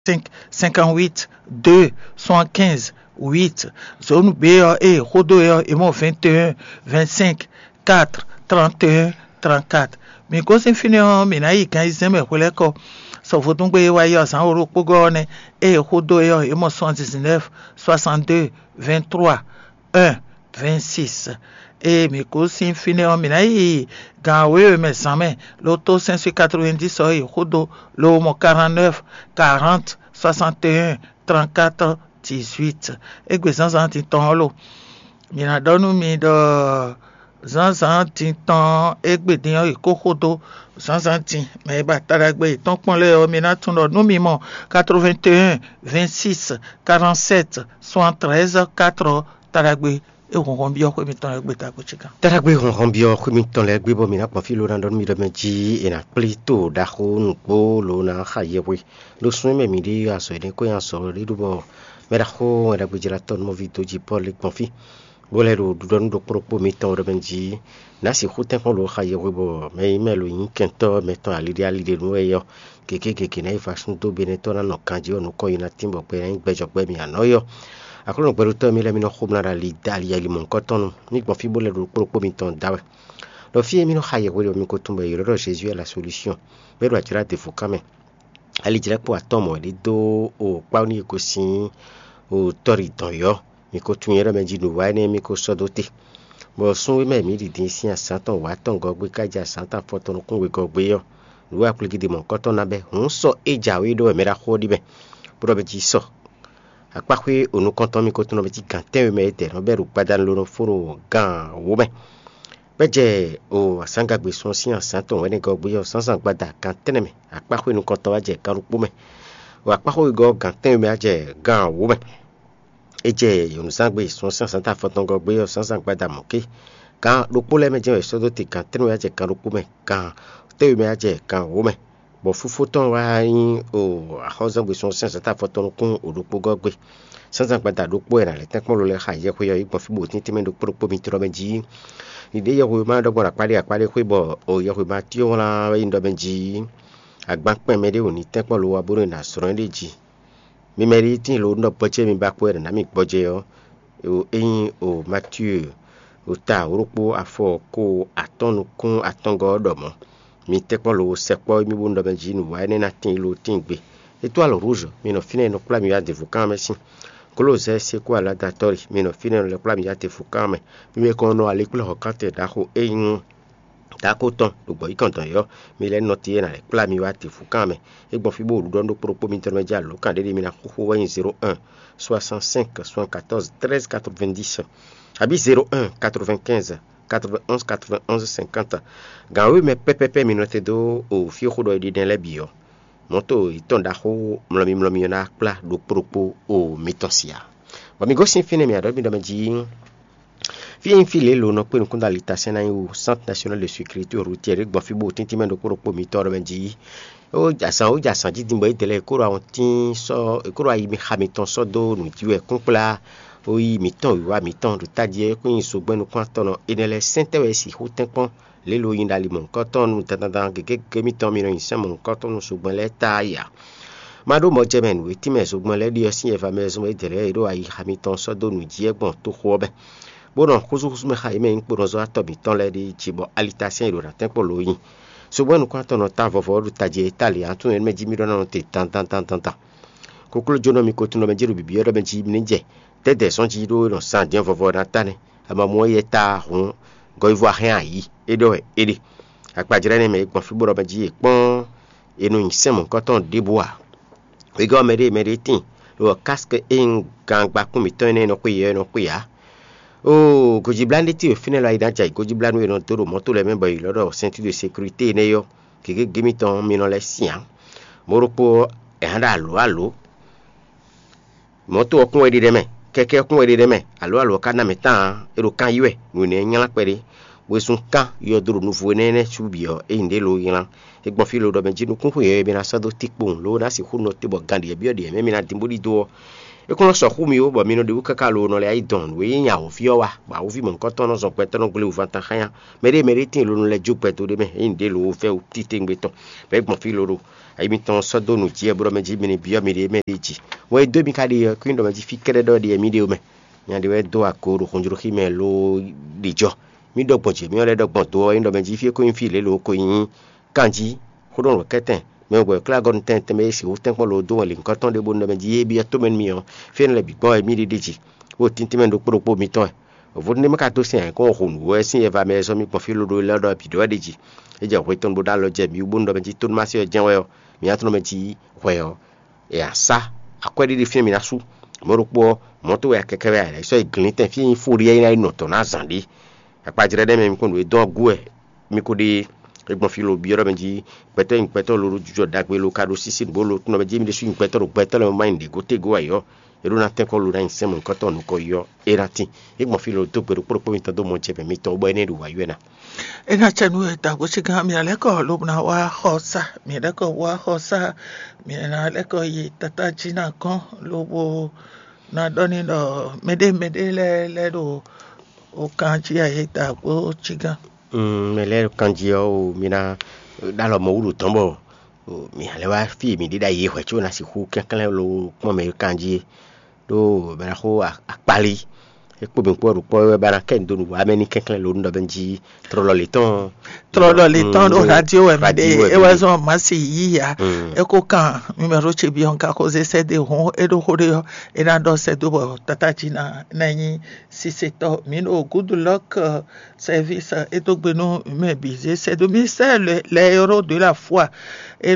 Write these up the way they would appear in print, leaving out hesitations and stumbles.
58 2 75 8 zone B et rodo et mon 21 25 4 31 34 mi ko sin fini on mi na yi kan izeme kwele ko so fotun gbe wa yo san oropo go ne et rodo et mon 79 62 23 1 26 et mi ko sin fini on mi na yi gan we me same loto 590 et rodo lo mo 49 40 61 34 18 egbe sansan ti tan lo mi na donu mi do sansan ti tan egbe diyan ikokodo sansan ti me ba taragbe tan ponle o mi na tun do nu mi mo 81 26 47 73 4 taragbe egungun bi okwe mi tan egbe ta ko chika taragbe egungun bi okwe mi tan egbe bo mi na pon fi lo ran don mi do meji ina plito da ho npo lo na khayewe lo sun me mi di aso ni ko yan so ri dubo mera ho era bujira ton mo vito ji pole konfi bolero don do propos mi ton do benji na si khuten ko lo khayewe bo me melo yin kento me ton ali no yo keke na fashion do beneto na no kanji onu ko ina timbo pe en gbejo pe mi anoyo akolo pẹ̀lú to mi le mi no khumna ra li dali ali mon koton ni gbon fi bolero propos mi ton dawe lo fi mi no khayewe mi ko tumbe yoro Jésus est la solution bero atira te fukame ali jira po atomo le do o pa ni ko sin o tori ton yo mi ko tun yere meji nu wa ni mi ko sodote bo sun me mi di si asanton wa ton go gbe kaja asantan foton kun we go gbe yo lu applique de mon koton na be un so eja we do me ra khodi be pro be ji so apakwe onu konton mi ko tun be ji kan ten me te no be ru padan lo no foro gan wo be beje o asanga gbe son si asanton we ni go gbe yo sansan gbada kan teneme apakwe nu konton wa je kan ru me o apakwe go gan ten me aje gan wo be eje yonu sangbe son sansan foton go gbe yo sansan gbada mo ke kan lo pole me je so do ti kan ten me aje kan ru me kan te me aje kan wo me bo fufu ton wa yin o ahozan gbe son sansan foton kun odupo go gbe sansan gbada lo po era le tenpon lo le khaye ko yo ipo fi bo tin ti me do pro mi tro benji ide yo ma do gbora pare ko bo o yo ma ti o la yin do benji agban pe me de oni tenpon lo wa boro na soran leji mi meri tin lo no boje mi ba po era na mi boje yo o eyin o Mathieu o ta oropo afo ko atonu kun atongo odomo mi tenpon lo sepo mi bo ndo benji nu wa ni na tin lo tin gbe étoile rouge mi no fine no pla mi ya de vukan merci Colosse c'est quoi la datori mi no fine le pla mi ya te vukan me mi ko no ale kula hokate da ho eyin dakoton lugbo ikantan yo mi le noti na le pla mi wa te vukan me egbon fi bo don do propos mi intermédiaire lo kan de mi na ko wa 01 65 74 13 90 abi 01 95 91 91 50 gawe me pepepe mi note do o fi khodo di den le bio moto itonda ho mlomi na pla do propos o mitonsia ba mi go sin fine mi ado mi do meji fi infile lo no pe nkunda lita sena yu Centre national de sécurité routière gbo fi bo tinti men do propos mi to do meji o jasan ji dimbo itele ko ro tin so ko ro ayi mi hamiton so do nu jiwe kunpla o yi miton wa miton do tadie ko yin so gbenu kan tono inele sentewe si ho tenpon le lo yin dali mon koton nu tatan ke miton mi no yin mon koton nu so gbon le taya mado mo jemen we ti me so gbon le di osin e fameuse mo itele ro ayi hamiton so do nu ji egbon to ho be bono kuzu me khaime in poro zo atobi ton le di chibo alitation ro na tempo lo yin so gbonu kan tono ta fofo do taje italia tun en meji mi do na te tan kokolo jono mi ko tun me jiru bibi ro benji mi nje tede son ji do no san dien fofo na tane ama mo ye ta hun go ivoirien yi edo ede apajire ne me gbon fi boro benji pon enu yin mon koton deboa we go mere tin lo casque en gangba kun mi ton ne no ku ya oh goji blandi ti o final wa idaja goji blandi we no toro moto le member lọ́dọ̀ ceinture de sécurité ne yo keke gemi ton mi no le sian moropo e handa alo moto okun we de me keke okun we de me alo kana metan ero kan yiwe nu ne nyan pere wesun kan yo duru nu fu nene chubio e ndelo yinan e gbon filo do benji nu kun hu ye bi na sado tikpon lo na si hu no te bo gandi e bi o de me mi na dimboli do e kun so hu mi o bo mi no de wu kaka lo no le ai don we yin ya o fi o wa ba o fi mo nkan ton no so pe ton gele u fanta kan ya mere tin lo no le ju pe to de me e ndelo o fe o ti te ngbe ton be gbon filo ro ai mi ton sado nu ji e bro me ji mi ni bi o mi de me ji we do mi ka de kun do me ji fi kere do de mi de o me nya de we do akoro kunjuro ki me lo dijo mi dogbon je mi o le dogbon to yin do me ji fi ko yin fi le lo ko yin kanji ko don keten me go kla gon ten te me si o ten ko lo do le nkan ton de bo do me ji e bi to men mi o fi le bi bo e mi de ji o tinti men do po mi ton o ne me ka to sin ko ho nu we sin e va me so mi ko fi lo do le do bi do de ji e je ko ton bo da lo je mi bo do me ji ton ma si o jen we o mi a ton me ji we o e asa akwedi di fi mi na su mo ro po moto ya keke ya so iglin ten fi furi ya ina no to na zandi apa jire de me ko do don gu e mi ko di egbon fi lo bi ro benji peto lo jujo dagbe lo kado sisi bo lo tun be mi de su peto lo mind go te go ayo eru na ten ko lo na inse mo nkan to nu ko yo erati egbon fi lo to gbero po mi to do mo je be mi to bo ene ru wa yo na ena chanu eta go chiga mi ale ko lo na wa khosa mi le ko wa khosa mi na le ko yi tata china kon lo bo na doni do mede le do o kanji eta go chiga me le kanji o mi na da lo mo uru tombo mi ale wa fi mi da ye hwe chu na si hu kan lo mo me kanji do be na ho akpali e po ben po ru po we ba na ken do nu wa me ni kan lo ndo benji trolo le ton o radio e me de e wa zo masi yi ya e ko kan numero che bi on ka ko ze se de ho e do ho de e na do se do tata china na yin si se to mi no good luck service et donc beno me bizé c'est de ministère les héros de la foi et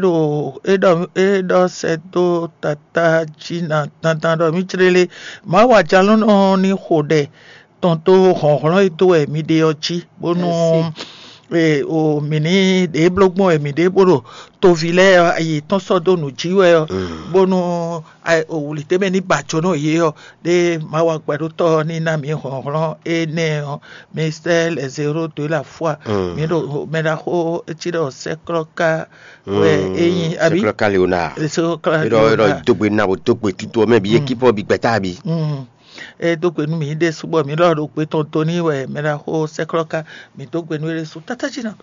dans cette tata china tantando mi trele ma wa jalon oni khode tonto khonkhon et to e mi de ochi bonu e o mini de blogbon e mi de boro to vile ayi ton sodo nu jiwe bonu o wulite me ni bacho no ye o de ma wa gbadu to ni na mi honron e ne ministère les héros de la foi mi do me da ho ti do sekroka we eyin abi sekroka leonard ro dogbe na bo dogbe tito me bi equipe bi gbeta bi e dogbe nu mi de subo mi lo ro pe ton toni we me da ho sekroka mi dogbe nu re su tata jina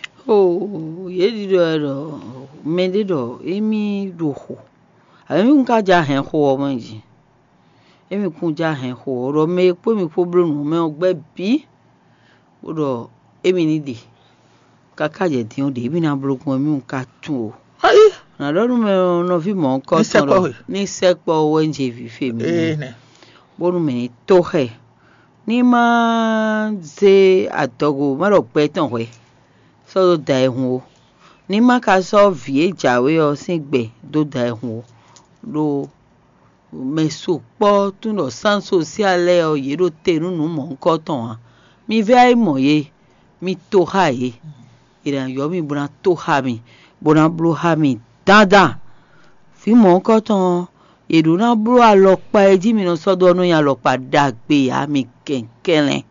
ye di do me de do emi do ho ami nka ja hen ho mo ji emi kun ja hen ho ro me po mi problem me ogbe bi o do emi ni de kaka je ti o de bi na blogun mi nka tun o na do me no fi mo nko ton ni sepo wenje vi fe mi ne bonu me to he ni ma ze atogo ma ro pe tan we so do da ehun o ni ma ka so vie jawe o sin gbe do da ehun o lo meso po tun lo san sociale o ye ro te nunu mo nko tan mi ve ai mo ye mi to ha ye ira yo mi buna to ha mi buna blu ha mi dada fi mo nko tan edu na blu alopa eji mi no sodo no ya alopa dagbe ya mi kenkele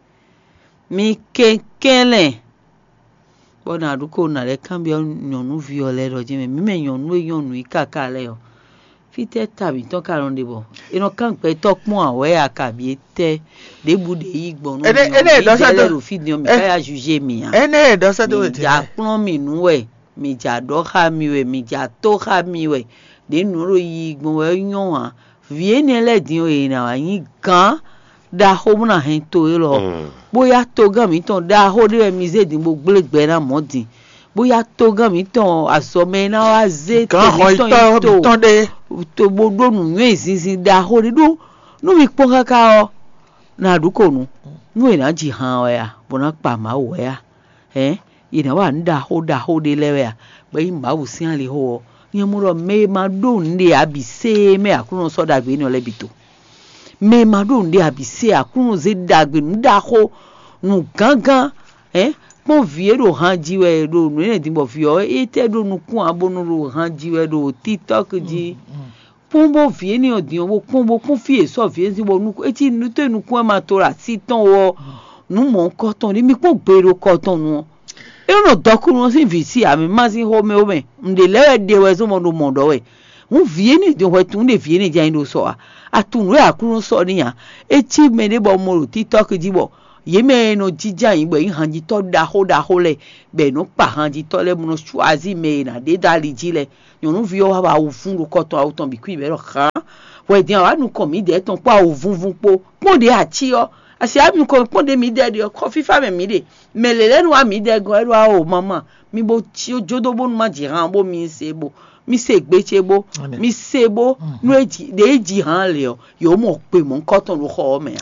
bona duko na le cambio nyonu viole roje mi me nyonu ikaka le o fite tabi to karon debo ino kan pe tokmo awe akabi te debu de igbo no ene do sa do video mi ka juger mi ya ene do sa do ti ja pon mi nu we mi ja do ha mi we mi ja to ha mi we de nuro igbo we yon wa vie ni le din o ina wa yin gan da ho na hen to lo bóyá tó gan mi ton da ho de mi ze din bo gbelegbe na modin bóyá tó gan mi ton asome na wa ze ton de to gbogbo nu yin sinsin da ho de do nu mi pon kaka o na duko nu e na ji han o ya bona pa ma wo ya ina wa nda ho de lewe ya be ma wu sin ale ho ni mo ro me ma do nde abi se me akunu so dagbe ni olebito me ma do nde abi se akunu ze dagbe nda ho nu gangan pon vie do han jiwe do nu ne tin bo fi o te do nu kun abonu ro han jiwe do TikTok ji pon bo vie ni odin wo pon bo kun fi so vie si wo nu eti nu te nu kun ma tora si tan wo nu mo koton ni mi po gbero koton nu e no doku no sin visi ami ma sin home home mde lewe de we so mo no mo do we un viene de we tun de viene ja ndo so atun we akuru so ni ya echi me de bo mo TikTok ji bo yeme no jija yin gbe hanji to da ho le be no pa hanji to le mo choisi me na de dali ji le yonu vi o ba o fun ro koton auton bi ku ibero kan we di wa nu komi de ton pa o vunvun po de achi o asi ami ko po de mi de ko fifa me mi de melele nu ami de go eru o mama mi bo ti ojodo bo nu ma ji han bo mi se bo mi se gbeche bo mi se bo nu eji de eji han le o yo mo pe mo koton ro ho me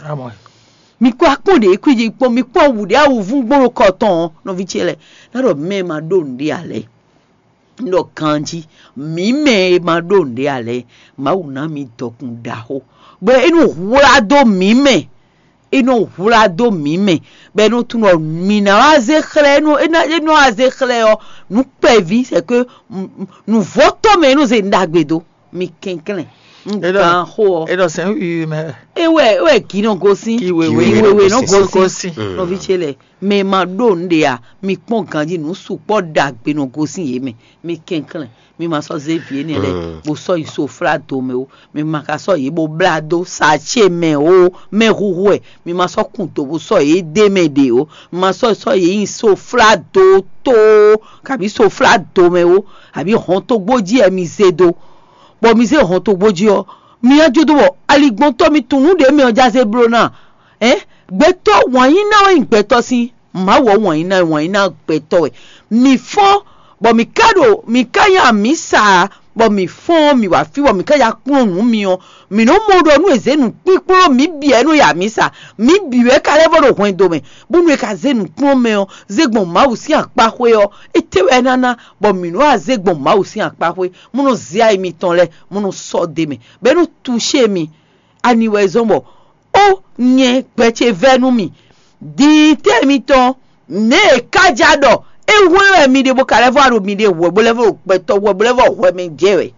mi ko akpo de ku ji po mi po wu de awu vun gboro koton no vi chele na ro me ma do ndi ale ndo kanji mi me ma do ndi ale ma una mi dokun daho be inu hura do mi me inu hura do mi me be no tun o mi na aze khle no eno aze khle o nu pevi c'est que nous voto me no ze ndagbedo mi kenklen nkan ho edo sen me we kino gosin we no gosin no vi chele me ma do nde a mi pon kanji nu supo dagbe no gosin ye mi kenklen mi ma so ze vie ni le bo so iso frado me o mi ma ka so ye bo blado sa che me o me huwe mi ma so kun to bo so ye de me de o ma so ye iso frado to kabi so frado me o abi hon to gboji e mi zedo bo mi se hon to gboji o mi ajodo bo aligbon to mi tunu de mi oja se bro na gbeto won yin na won gbeto si ma wo won yin na gbeto e mi fo bo mi kado mi kaya mi sa bo mi fo mi wa fi bo mi kaya kunun mi o mi no mo do nu ezenu pipuro mi bi enu ya mi sa mi biwe kale bo do hwen do me bu nu ka zenu kun me o zegbon ma wo si apa hwe o etewe nana bo mi no azegbon ma wo si apa hwe mu no zia mi ton le mu no so de me be no toucher mi aniwe zombo o nye peche venu mi di te mi ton ne kajado ewe mi de bo kale fo aro mi de wo bo level pe to wo bo level wo mi jewe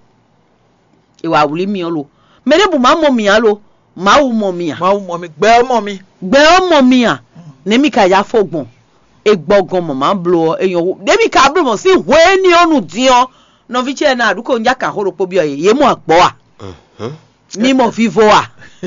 e wa wuli mi olo me de bu ma mo mi alo ma wu mo mi gbe omo mi a ne mi ka ya fogbon e gbogan mo ma blo eyan de mi ka blo mo si we ni onu dion no vi che na aduko nja ka horo po bi oye ye mo agbo a ni mo vivo a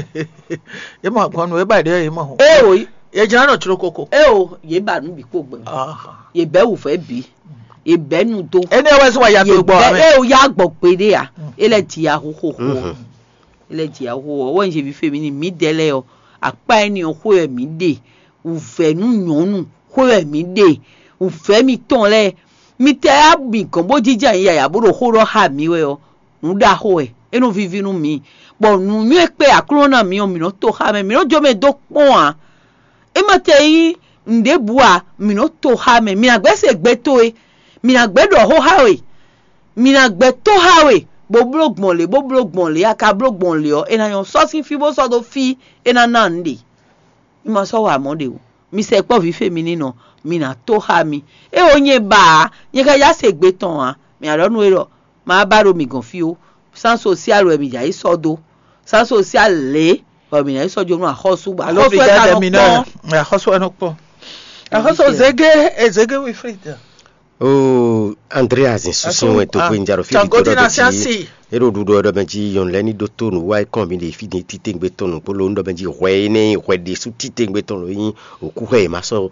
ye mo agbo no e ba de ye mo ho o ye jina no chiro koko o ye ba nu bi ko gbe ye be wu fe bi ye be nu do ene we so ya to gbo ame o ya gbo pe de a ele ti ya ho ele ti ya ho won je bi fe mi ni mi dele o apa eni o ho e mi de u fe nu nyonu ho e mi de u fe mi ton le mi te abi kan bo jija yin ya bo ho ro ha mi we o nu da ho e enu vivi nu mi bo nu mi e pe akuro na mi o mi no to ha me mi no jo me do pon a e ma te yin nde bua mi no to ha me mi agbe se gbe to e mi agbe do ho ha we mi agbe to ha we bo blogbon le aka blogbon le o ena yon so sin fi bo so do fi ena na nde mi ma so wa mo de o mi se po fi fe mi ni no mi na to ha mi e onye ba ye ka ya se gbe ton a mi aronu ero ma ba ro mi gan fi o san social we mi ja iso do san social le o mi na iso jo nu ahosu ba lo fi ja mi na ahosu enokpo ahosu zege we free o Andreas insusun we to pe njaro fi ti ero dudo do benji yon leni do tonu wa kombi de fi ni titengbe tonu polo ndo benji hwe ni hwe de su titengbe tonu yin oku hwe ma so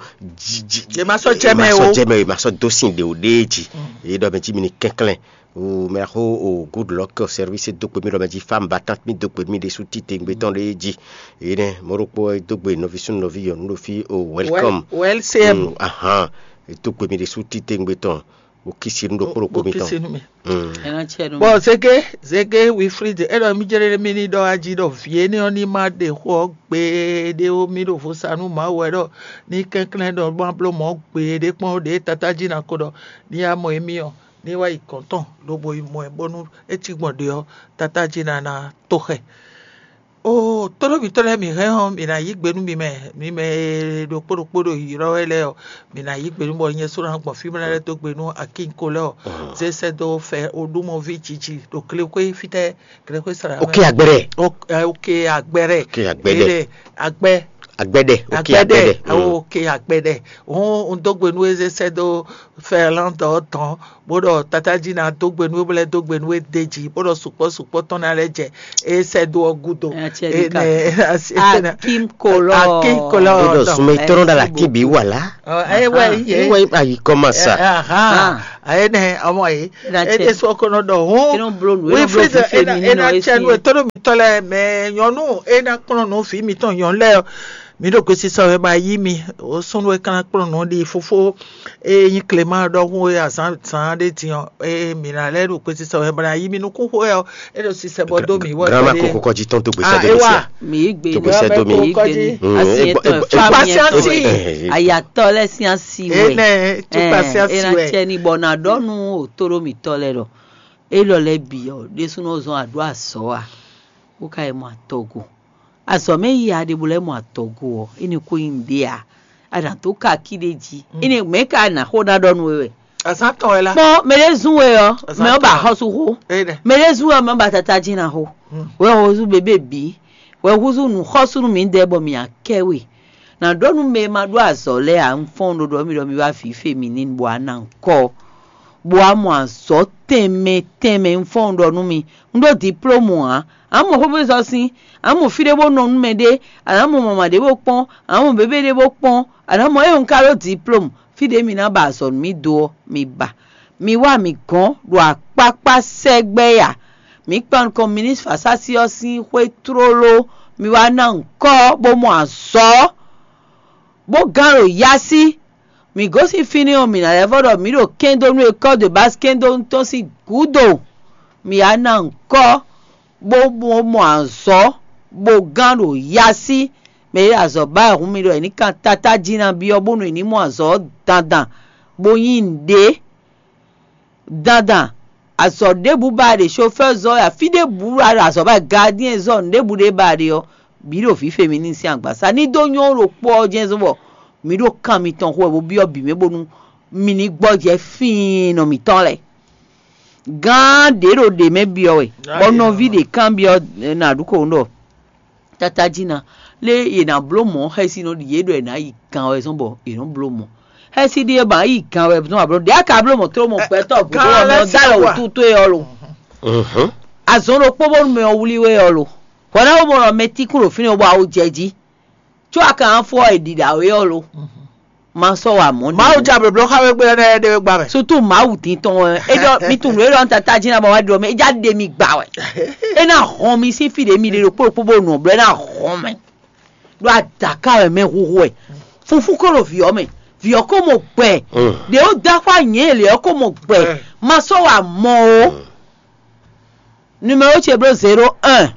jeme ma so dosin de odeji e do benji mi ni kenklen ou me ho good luck service do pe mi do benji femme battante mi do pe mi de su titengbe tonu eji e ne moropo do pe no vision no vi yon no fi welcome welcome to pe mi de su titengbe tonu o kisi ndo poro ko mi ton bo zege we free the ero mi jere mi ni do aji do fie ni oni ma de ho gbe de o mi do fo sanu ma we do ni kenklen do bon plo mo gbe de pon de tataji na kodo ni amo emi o ni wa ikonton lo bo imo e bonu etigbon de o tataji na tohe o todo bitole mi he hon mi na yigbe nu mi me do podo iro ele o mi na yigbe nu bo yen so ran gbon fi mele to gbe nu akinko le o ze se do fe odumo vi chichi do kle ko fite kle ko sara okay agbere okay agbere agbede ok agbede on dogbenu eze do Ferland ton bodo tataji na dogbenu bele dogbenu deji bodo supo ton na leje e se do ogudo Akim Kolo bodo sumetron da la tibi wala ouais ayi comment ça ne amoy e so kono do we freeze ena chenwe todo mi tole me yonu ena kono no fi mi ton yon le mi do ko si so ba yi mi o so no kan kono no di fofo yin Clement do ho ya san de tian mi na le do ko si so ba yi mi no ko ho ya e do si se bodo mi wo grandma ko ji ton to pe sa de mi gbe asiento ayato le siansi we tu patience we tieni bona donu toro mi tolero e lo le bi o de suno zon ado aso a o kai mo atogo aso me ya de bule mo atogo ini ko india ada to ka kideji ini me ka na ho na donu we asato ela mo melezu we o me ba hosu ho melezu o me ba tataji na ho we hosu bebe bi we hosu nu hosu mi ndebo mi akewe na donu me ma do aso le a nfondo do mi wa fi feminine bo ananko bo amo aso teme nfondo nu mi ndo diploma amo ho be so sin amo fi de bo no nu me de amo mama de bo pon amo bebe de bo pon amo e un karo diploma fi de mi na ba so mi do mi ba mi wa mi gan do apapa segbe ya mi pan communist fasasi osin we trolo mi wa na nko bo mo aso bo garo yasi mi go si fini o mi na level mi ro kendo nu école de base kendo to si gudo mi ana nko bo mo aso bo garo yasi me aso ba hu mi ro ni kan tata jina bi obunu ni mo aso dandan bo yinde dandan aso de bu ba de chauffeur zo ya fi de bu aso ba gardien zo de bu de ba de o bi ro fi feminine si angbasa ni do yon ro po jenzo bo mi do kan mi ton ho bi obi me bonu mi ni gbo je fin no mi ton le gan de ro de me bi o we bono vi de kan bi o na duko ndo tata jina le ye na blomo he si no ye do na yi kan o so bo e no blomo he si de ba yi kan we so abro de aka blomo tro mo pe to bu mo da lo tutu e olo azoro pobo me o wuli we olo kona o mo meti kuro fini o ba o jeji cho aka fo edida we olo ma so wa mo ma o jabre blo ka we gbe na de gba me so to ma wutin ton e do mi tun re ron tata jina ba wa do me ja de mi gba we e na hon mi si fi de mi le po no bre na hon me do ataka me huhu e fufu ko lo fi o me vi o ko mo pe de o da fa yen le o ko mo pe ma so wa mo o numéro chebro 01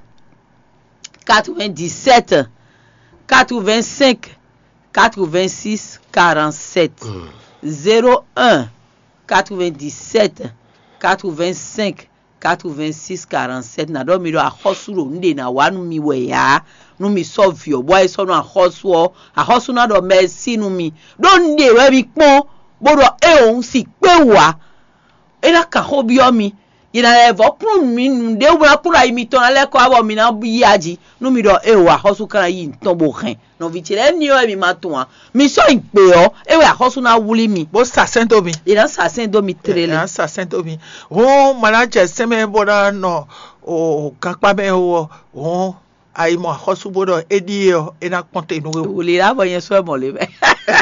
97 85 86 47 01 97 85 86 47 na do mi do ahosuro nde na wanu mi we ya nu mi solve your boy so no ahosu na do mercy nu mi do nde we bi pon bodo e on si pe wa e na ka hobi o mi ina evo pun mi nde wa pura imi ton ale ko abo mi na yi aji nu mi do e wa hosu kan yi ton bo khan no vi chile ni o mi ma ton mi so ipe o e wa hosu na wuli mi bo sa sento mi ina sa sento mi trele sa sento mi o manager seme boda no o kapa me o ai mo hosu bodo edi o ina konte no wuli la bo yen so mo le be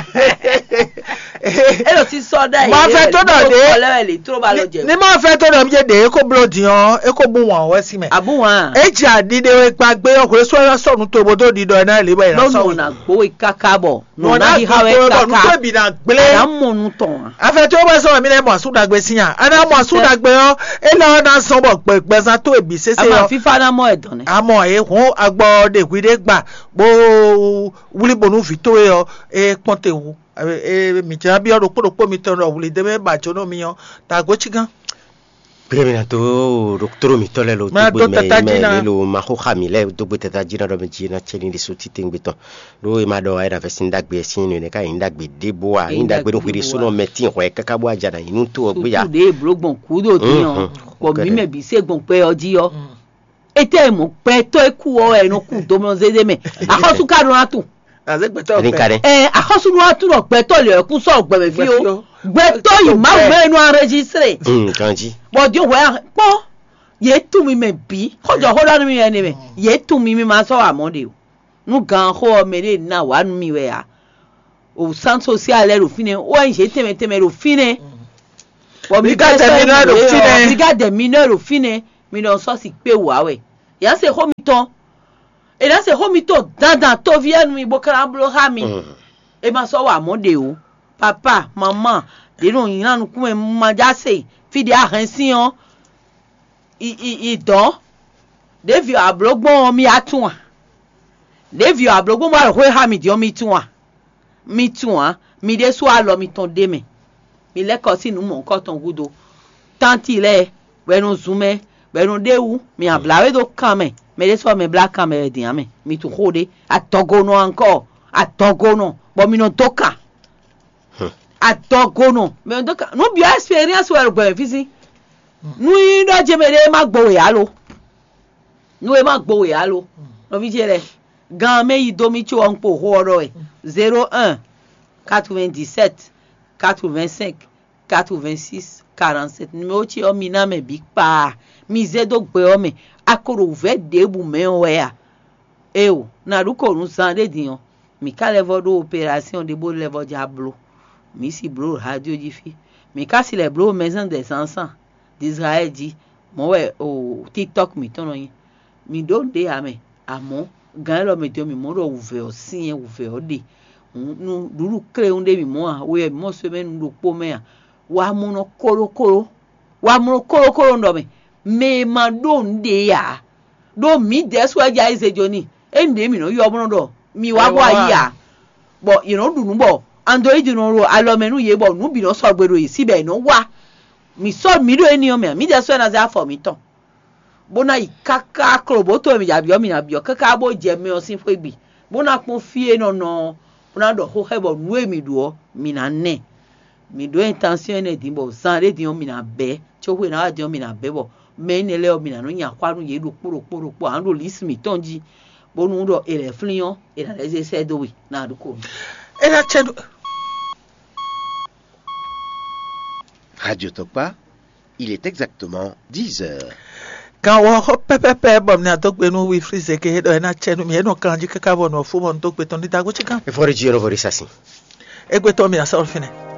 e lo ti so da ma fe to do de le tro ba lo je ni ma fe to do mi je de e ko blood yan e ko bu won we si me abu wan e ji adide we gbagbe okure so ra so nu to bodo di do na le ba ira so no na gbo ikakabo no na di hawe kaka no bi na gbele na mo nu ton afe to ba so mi le mo asudagbe siyan ana mo asudagbe o e lo na so bo pe san to ebi sese ama fifa na mo edon ni amo e hun agbo de gwide gba bo wuli bonu fi to e ponte wu mi ja bi oro podo mi ton ro wuli de me ba jono mi yan ta go chigan Premier to docteur mi tole lo to me lo ma ho khamile do be tata jina do me jina cheni di so titing beton do e ma do ai da fesin dagbe sin ne ka indagbe debo a indagbe no hiri so no metin ho e kaka bo aja na inu to ogbe ya de blogbon kudo tiyan ko mi me bi segbon pe oji yo ete mo pe to eku o enu ku do mo zede me ahosu ka do na tu azegbeto Ni kare. Akosunu aturo gbeto le ku so gbe fi o. Gbeto yi ma we nu enregistrer. Kanji. But you were po ye tu mi me bi. Ko jo ho lanu mi ene me. Ye tu mi ma so amode o. Nu gan ho me le na wa nu mi we ya. O san social le ro fine o en je teme ro fine. Brigade des mineurs ro fine. Mi don so si pe wa we. Ya se ho mi ton. E la se ho mi to dandan to vie nu mi bokara blo ha mi. E ma so wa amode o. Papa, maman, they don't you know come majase fi de ahansin on idon de vi ablogbon mi atun de vi ablogbon ma ro ha mi di o mi tun mi de so alo mi ton de mi le ko sinu mo nkan ton gudo tanti le benu zume benu dewu mi ablawe do kan me de so me black kan me di ame mi tun hode atogono anko atogono bo mi no toka atogono me doka no bi experience we gbe fisi nu do jemere ma gbo we alo nu e ma gbo we alo no bi jere gan me yi domi chi won po ho oro e 01 97 85 86 47 numéro chi o mi na me bi pa mi ze do gbe o me akoro ve de bu me o ya e o na ruko run san de diyan mi ka level do opération de bo level diablo mi si bro radio jifi mi ka si le bro maison des enfants d'Israël dit mo we o TikTok mi ton yin mi don de ame amo gan lo mi to mi mo ro uve o sin uve o de nu duru kre un de mi mo a we mo se me nu po me a wa mu no korokoro ndo me ma don de ya do mi de so ja ise joni ende mi no yo mo do mi wa bo ya but you know dunu bo ando ejinu ro alomenu ye bo nu bi no so gbero yi sibe no wa mi so mi do eni o mi de so na za for mi ton bona ikaka krobo to mi jabi o mi na bi o kaka bo je mi o sin fo igbi bona pon fie no bona do ho hebo nu e mi do mi na ne mi do intention e din bo san re din o mi na be cho we na din o mi na be bo me ni le o mi na no nya kwaru ye do poro an do lis mi tonji bonu do ele flion e na le se do wi na do ko era chedu Radio Tokpa, il est exactement 10 heures. Quand on hop pepe bom na tok benu wi freeze ke do na chedu mi no kanji kaka bo no fu bon tok beton di dago chika E fuori giro fuori sassi. e gbeto mi asol fine